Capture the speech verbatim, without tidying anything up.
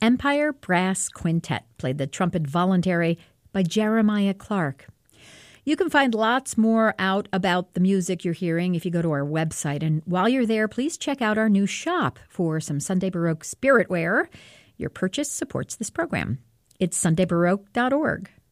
Empire Brass Quintet played the trumpet voluntary by Jeremiah Clark. You can find lots more out about the music you're hearing if you go to our website. And while you're there, please check out our new shop for some Sunday Baroque spirit wear. Your purchase supports this program. It's sunday baroque dot org.